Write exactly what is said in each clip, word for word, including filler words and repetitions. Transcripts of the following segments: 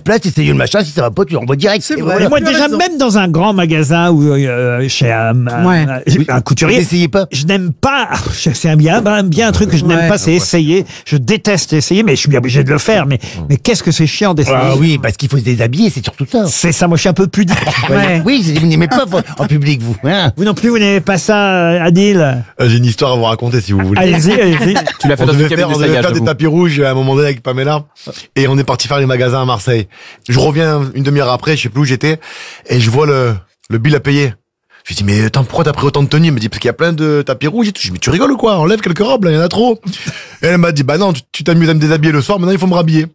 place, t'essayes le machin, si ça va pas, tu l'envoies direct. C'est Et vrai. voilà. Moi, déjà, même dans un grand magasin ou euh, chez un, un, Ouais. un, un couturier, Vous essayez pas. je n'aime pas. C'est un bien, ben, bien un truc que je n'aime Ouais. pas, c'est essayer. Je déteste essayer, mais je suis bien obligé de le faire. Mais, mais qu'est-ce que c'est chiant d'essayer. Ah oui, parce qu'il faut se déshabiller, c'est surtout ça. C'est ça, moi, je suis un peu pudique. Ouais. Oui, vous n'aimez pas en public, vous. Hein. Vous non plus, vous n'aimez pas ça, euh, Adil? Euh, J'ai une histoire à vous raconter si vous voulez. Allez-y, allez-y. Tu l'as fait On dans une devait cabine faire, on devait d'essayage. faire des j'avoue. tapis rouges à un moment donné avec Pamela. Et on est parti faire les magasins à Marseille. Je reviens une demi-heure après, je sais plus où j'étais, et je vois le, le bill à payer. Je lui dis, mais attends, pourquoi t'as pris autant de tenues? Elle me dit, parce qu'il y a plein de tapis rouges et tout. Je dis, mais tu rigoles ou quoi? Enlève quelques robes, là, il y en a trop. Et elle m'a dit, bah non, tu- tu t'amuses à me déshabiller le soir, maintenant il faut me rhabiller.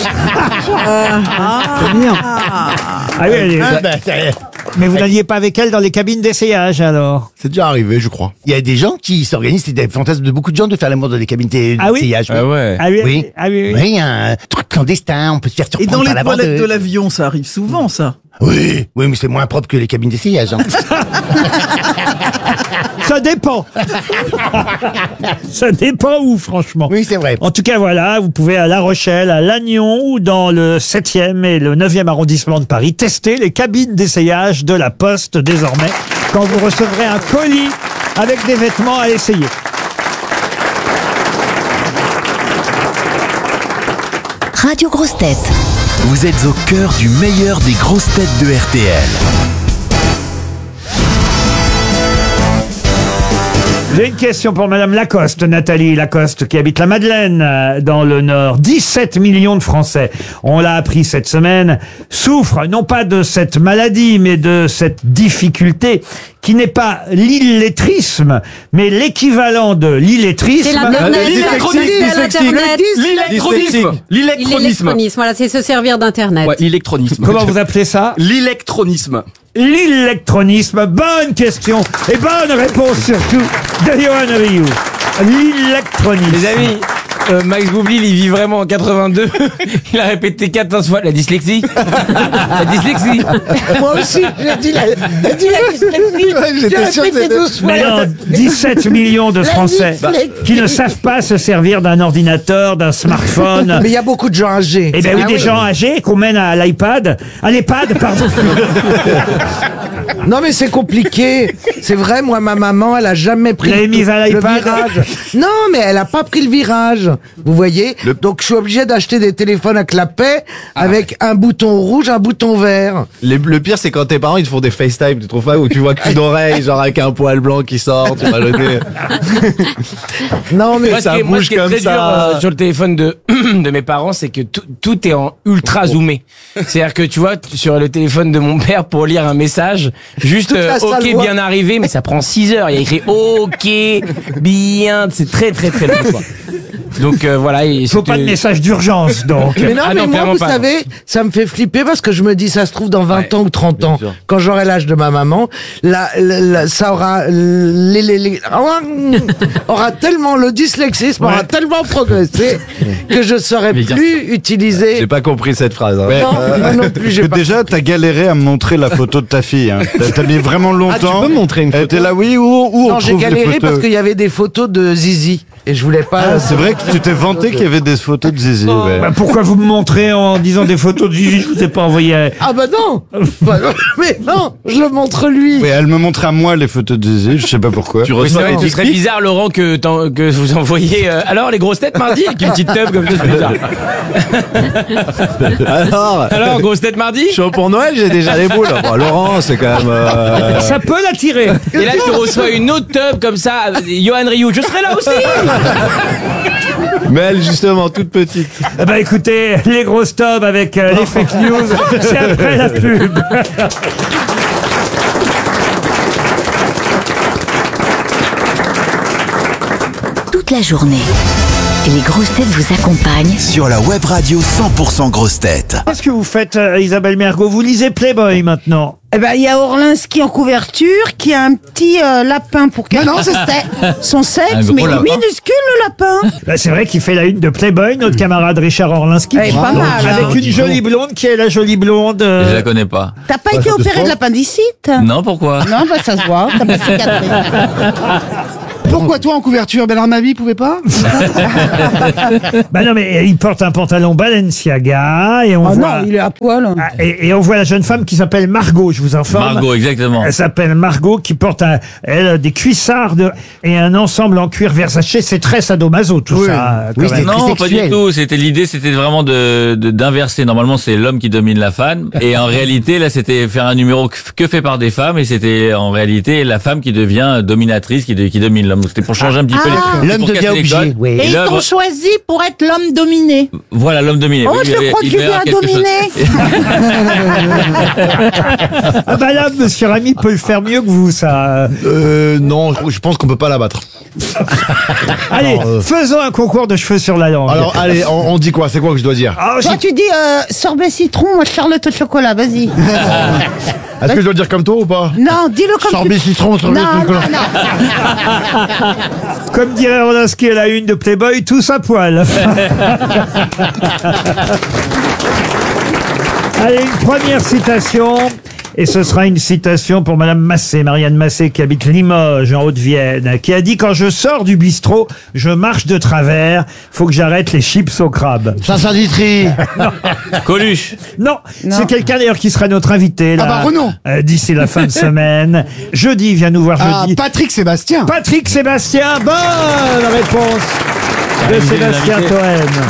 C'est bien. Ah oui, allez. Ah, bah, ça- Mais vous n'alliez pas avec elle dans les cabines d'essayage, alors? C'est déjà arrivé, je crois. Il y a des gens qui s'organisent, c'est des fantasmes de beaucoup de gens de faire l'amour dans des cabines d'essayage. Ah oui Ah ouais. Ah oui, Oui. ah oui, oui. Oui, il y a un truc clandestin, on peut se faire Et surprendre dans les par la toilettes de vendeuse. l'avion, ça arrive souvent, ça. Oui, oui, mais c'est moins propre que les cabines d'essayage. Hein. Ça dépend. Ça dépend où, franchement. Oui, c'est vrai. En tout cas, voilà, vous pouvez à La Rochelle, à Lannion ou dans le septième et le neuvième arrondissement de Paris tester les cabines d'essayage de la Poste désormais quand vous recevrez un colis avec des vêtements à essayer. Radio Grosses Têtes. Vous êtes au cœur du meilleur des grosses têtes de R T L. J'ai une question pour Madame Lacoste, Nathalie Lacoste, qui habite la Madeleine, euh, dans le Nord. dix-sept millions de Français, on l'a appris cette semaine, souffrent non pas de cette maladie, mais de cette difficulté qui n'est pas l'illettrisme, mais l'équivalent de l'illettrisme. C'est l'Internet. L'illectronisme. C'est l'Internet. L'illectronisme. L'illectronisme. L'électronisme, voilà, c'est se servir d'Internet. Ouais, l'illectronisme. Comment vous appelez ça? L'illectronisme. L'électronisme. Bonne question et bonne réponse surtout de Johan Rioux. L'électronisme. Les amis, euh, Max Boublil, il vit vraiment en quatre-vingt-deux. Il a répété quatorze fois la dyslexie. La dyslexie. Moi aussi, j'ai dit la, j'ai dit la dyslexie. J'étais sûr que c'était- douze fois. Mais non, dix-sept millions de Français dyslexie. qui ne savent pas se servir d'un ordinateur, d'un smartphone. Mais il y a beaucoup de gens âgés. Eh bien oui, Ah des gens âgés qu'on mène à l'iPad, à l'iPad, pardon. Non mais c'est compliqué. C'est vrai, moi ma maman, elle a jamais pris Vous l'avez le, mise à le l'iPad virage. Non, mais elle a pas pris le virage. Vous voyez. Donc je suis obligé d'acheter des téléphones à clapet avec un bouton rouge, un bouton vert. Les- le pire, c'est quand tes parents, ils te font des FaceTime, tu trouves pas, où tu vois que d'oreilles, genre avec un poil blanc qui sort, tu vas jeter. Non mais Moi, ce ça qui est, moi, bouge ce qui est comme très ça. dur euh, sur le téléphone de, de mes parents, c'est que tout, tout est en ultra zoomé. C'est-à-dire que tu vois, t- sur le téléphone de mon père, pour lire un message, juste Toute la euh, salle OK, voit. bien arrivé, mais ça prend six heures. Il y a écrit OK, bien, c'est très très très long, quoi. Donc euh, voilà. Il Faut pas de message d'urgence, donc. Mais non, Ah mais non, moi, clairement vous pas, savez, ça me fait flipper parce que je me dis, ça se trouve, dans vingt ans ou trente ans, sûr. quand j'aurai l'âge de ma maman, la, la- la- ça aura, les, les, les- aura tellement, le dyslexisme aura tellement progressé que je saurais plus utiliser. J'ai pas compris cette phrase. Hein. Non, moi non plus, j'ai Que pas. déjà, t'as galéré à me montrer la photo de ta fille. Hein. T'as t'as mis vraiment longtemps. Ah, tu peux montrer une Elle photo était là, oui, où, où on Non, j'ai trouve les galéré photos parce qu'il y avait des photos de Zizi et je voulais pas. Ah, c'est vrai que tu t'es vanté qu'il y avait des photos de Zizi. ouais. Bah, pourquoi vous me montrez en disant des photos de Zizi? Je vous ai pas envoyé. Ah bah non. Bah non, mais non, je le montre lui. Oui, elle me montre à moi les photos de Zizi, je sais pas pourquoi. Tu Oui, c'est reçois vrai, des ce serait dick pics. bizarre, Laurent, que, t'en- que vous envoyez. euh, alors, les grosses têtes mardi, avec une petite teub comme ça, c'est bizarre. Alors, Alors, grosses têtes mardi. chaud pour Noël, j'ai déjà les boules. Bon, Laurent, c'est quand même. euh, Ça peut l'attirer. Et là, tu reçois une autre teub comme ça, euh, Johan Rioux. Je serai là aussi. Mais elle, justement, toute petite. Eh ben, écoutez, les grosses tubs avec euh, les fake news, c'est après la pub. Toute la journée, les grosses têtes vous accompagnent Sur la web radio cent pour cent grosses têtes. Qu'est-ce que vous faites, euh, Isabelle Mergo? Vous lisez Playboy maintenant? Eh ben, il y a Orlinski en couverture qui a un petit euh, lapin pour cacher. Non, non, c'est son sexe, Un gros mais lapin. minuscule le lapin. Bah, c'est vrai qu'il fait la une de Playboy, notre camarade Richard Orlinski. Eh, pas mal, Avec hein. une jolie blonde qui est la jolie blonde. euh, Je la connais pas. T'as pas été opéré de l'appendicite? Non, pourquoi? Non, bah ça se voit, t'as pas cicatrice. Pourquoi toi en couverture? Bernard Mabie pouvait pas? Bah non, mais il porte un pantalon Balenciaga et on Ah voit. non, il est à poil. Ah, Et, et on voit la jeune femme qui s'appelle Margot, je vous informe. Margot, exactement. Elle s'appelle Margot, qui porte un, elle, des cuissardes et un ensemble en cuir Versace. C'est très sadomaso, tout Oui. ça. quand Oui, même. c'est très Non, pas sexuel. du tout. C'était l'idée, c'était vraiment de de- d'inverser. Normalement, c'est l'homme qui domine la femme, et en réalité, là, c'était faire un numéro que, que fait par des femmes, et c'était en réalité la femme qui devient dominatrice, qui, de- qui domine l'homme. Donc, c'était pour changer un petit peu les. Ah. L'homme pour devient casser les objet, codes. oui. Et ils l'œuvre- t'ont choisi pour être l'homme dominé. Voilà, l'homme dominé. Oh, Oui, je il- crois il que tu devait veux avoir un quelque chose. dominé. Ah bah là, monsieur Rami peut le faire mieux que vous, ça. Euh, non, je pense qu'on peut pas l'abattre. Allez, Alors, euh, faisons un concours de cheveux sur la langue. Alors, allez, on, on dit quoi? C'est quoi que je dois dire? Ah, Toi, j'ai- tu dis euh, sorbet citron, moi Charlotte au chocolat, vas-y. Est-ce que je dois dire comme toi ou pas? Non, dis-le comme Sorbet tu... citron, sorbet Non, non, chocolat. non. Comme dirait Rodaski à la une de Playboy, tous à poil. Allez, une première citation. Et ce sera une citation pour Madame Massé, Marianne Massé, qui habite Limoges, en Haute-Vienne, qui a dit: quand je sors du bistrot, je marche de travers, faut que j'arrête les chips au crabe. Vincent Ditry. Coluche. Non, c'est quelqu'un d'ailleurs qui sera notre invité là, Ah bah, Renaud. euh, d'ici la fin de semaine. Jeudi, il vient nous voir Ah, jeudi. Patrick Sébastien. Patrick Sébastien, bonne réponse de invité, Sébastien invité. Toen.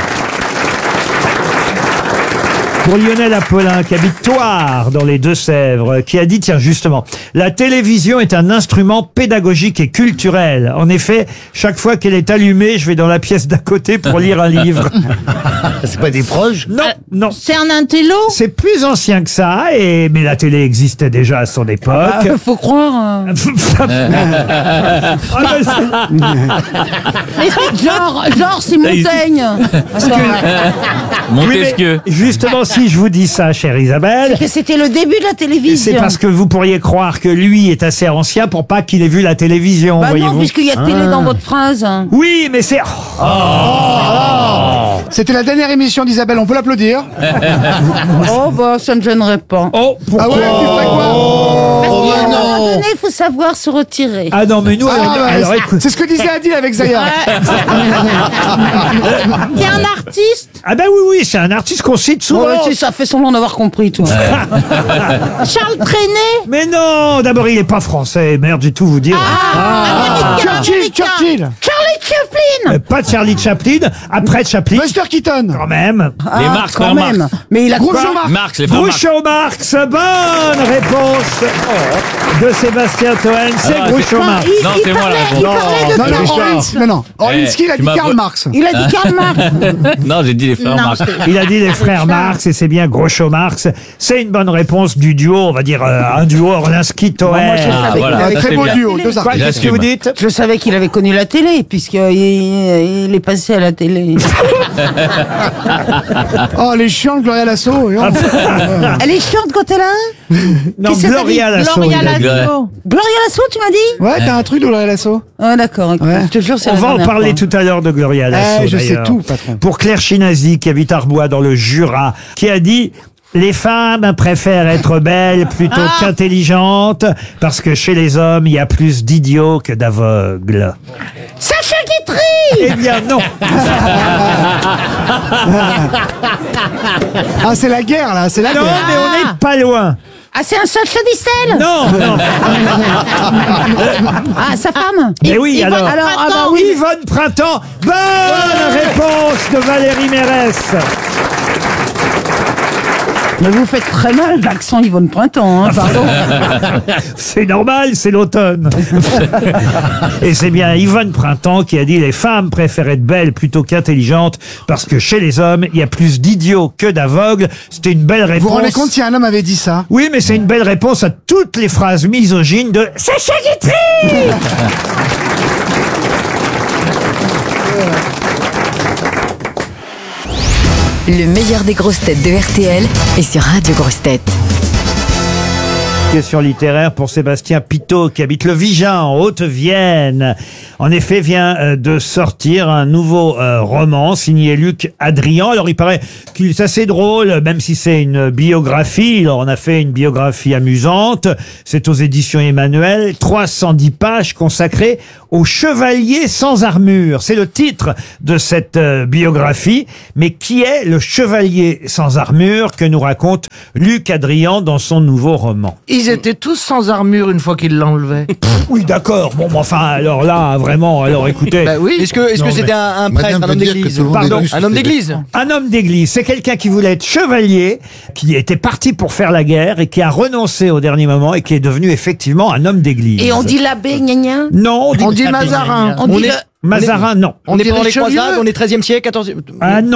Pour Lionel Apollin, qui habite Thouars, dans les Deux-Sèvres, qui a dit, tiens, justement, la télévision est un instrument pédagogique et culturel. En effet, chaque fois qu'elle est allumée, je vais dans la pièce d'à côté pour lire un livre. C'est pas des proches? Non, non. C'est un intello. C'est plus ancien que ça, et, mais la télé existait déjà à son époque. Ah, faut croire. euh. Ah, ben, c'est- Mais c'est genre, genre c'est Montaigne. Attends, ouais. Montesquieu. Oui, mais justement, si je vous dis ça, chère Isabelle, Que c'était le début de la télévision. c'est parce que vous pourriez croire que lui est assez ancien pour pas qu'il ait vu la télévision, Bah voyez-vous. non, puisqu'il y a télé dans votre phrase. Oui, mais c'est... C'était la dernière émission d'Isabelle, on peut l'applaudir. Oh bah ça ne gênerait pas. Oh, pourquoi Ah ouais, tu ferais quoi? Parce qu'à un moment donné, il faut savoir se retirer. Ah non, mais nous, Ah, alors, bah, alors, c'est- écoute... c'est ce que disait Adil avec Zaya. T'es un artiste. Ah ben oui, oui, c'est un artiste qu'on cite souvent. Ouais, c'est ça, fait semblant d'avoir compris, toi. Charles Trenet. Mais non, d'abord, il est pas français, merde, j'ai tout vous dire. Ah, américain, Churchill, américain. Churchill. Charlie Chaplin. Euh, pas Charlie Chaplin, après Chaplin, Buster Keaton. quand même. Les Marx, quand frères Marx. même. Mais il a Groucho quoi Marx. Marx, les frères Marx. Groucho Marx, bonne réponse de Sébastien Toen, c'est Ah, Groucho c'est- Marx. Il, Non, il c'est moi, parlait, la réponse. il parlait de Non, non, Groucho. Orlinski, non, non. Orlinski, il a tu dit m'as Karl vo- Marx. Il a dit Karl Marx. Non, j'ai dit les frères Non, Marx. Il a dit les frères Marx et c'est bien Groucho Marx. C'est une bonne réponse du duo, on va dire euh, un duo Orlinski-Toen. moi, je Ah, savais voilà. qu'il Un avait ça, très c'est beau bien. duo, deux Quoi, artistes. qu'est-ce que vous dites? Je savais qu'il avait connu la télé, puisqu'il il, il est passé à la télé. Oh, les chiants de Gloria Lasso. et oh. Elle est chiante quand elle a un Non, Qu'est-ce que t'as Gloria dit Lasso. Gloria il a dit. Lasso. Gloria Lasso, tu m'as dit Ouais, t'as un truc de Gloria Lasso. Ah d'accord, ok. Ouais. Je te jure, c'est On la va en dernière parler fois. tout à l'heure de Gloria Lasso. Eh, je sais d'ailleurs. tout, patron. Pour Claire Chinazi, qui habite Arbois dans le Jura, qui a dit: les femmes préfèrent être belles plutôt Ah. qu'intelligentes, parce que chez les hommes, il y a plus d'idiots que d'aveugles. Sacha Guitry. Eh bien non. Ah, c'est la guerre, là, c'est la Non, guerre. mais on n'est pas loin. Ah, c'est un Sacha Distel. Non, non. Ah, sa femme. Mais oui, Yvonne alors. alors ah bah oui. Yvonne Printemps. Bonne réponse de Valérie Mérès. Mais vous faites très mal l'accent Yvonne Printemps, hein, pardon. C'est normal, c'est l'automne. Et c'est bien Yvonne Printemps qui a dit: les femmes préfèrent être belles plutôt qu'intelligentes, parce que chez les hommes, il y a plus d'idiots que d'aveugles. C'était une belle Vous réponse. vous rendez compte si un homme avait dit ça? Oui, mais c'est une belle réponse à toutes les phrases misogynes de Sacha Guitry. Le meilleur des grosses têtes de R T L est sur Radio Grosses Têtes. Question littéraire pour Sébastien Pitot qui habite le Vigin en Haute-Vienne. En effet, vient euh, de sortir un nouveau euh, roman signé Luc Adrian. Alors il paraît qu'il est assez drôle, même si c'est une biographie. Alors on a fait une biographie amusante. C'est aux éditions Emmanuel. trois cent dix pages consacrées au chevalier sans armure. C'est le titre de cette euh, biographie. Mais qui est le chevalier sans armure que nous raconte Luc Adrian dans son nouveau roman? Ils étaient tous sans armure une fois qu'ils l'enlevaient. Oui, d'accord. Bon, mais enfin, alors là, vraiment, alors écoutez. Bah oui. Est-ce que est-ce Non, que c'était mais- un, un prêtre, un homme d'église? Pardon. Un homme d'église. Un homme d'église. C'est quelqu'un qui voulait être chevalier, qui était parti pour faire la guerre et qui a renoncé au dernier moment et qui est devenu effectivement un homme d'église. Et on dit l'abbé, gna gna. Non, on dit, On dit Mazarin. On dit On est- le- Mazarin, non. On est dirait pendant les Richelieu. croisades, on est treizième siècle, quatorzième. Ah non.